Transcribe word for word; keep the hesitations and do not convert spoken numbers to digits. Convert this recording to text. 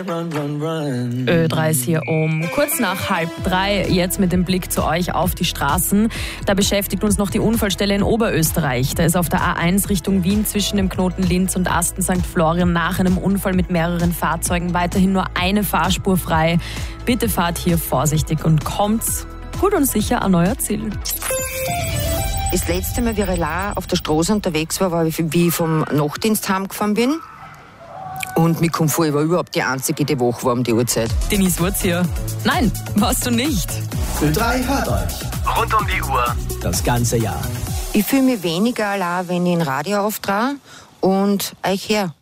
Ö drei ist hier um kurz nach halb drei, jetzt mit dem Blick zu euch auf die Straßen. Da beschäftigt uns noch die Unfallstelle in Oberösterreich. Da ist auf der A eins Richtung Wien zwischen dem Knoten Linz und Asten Sankt Florian nach einem Unfall mit mehreren Fahrzeugen weiterhin nur eine Fahrspur frei. Bitte fahrt hier vorsichtig und kommt gut und sicher an euer Ziel. Das letzte Mal, wie ich allein auf der Straße unterwegs war, war, wie ich vom Nachtdienst heimgefahren bin. Und mir kommt vor, ich war überhaupt die Einzige, die wach war um die Uhrzeit. Denise Wurz hier. Nein, warst du nicht. Ö drei hört euch. Rund um die Uhr. Das ganze Jahr. Ich fühle mich weniger allein, wenn ich ein Radio auftrage und euch her.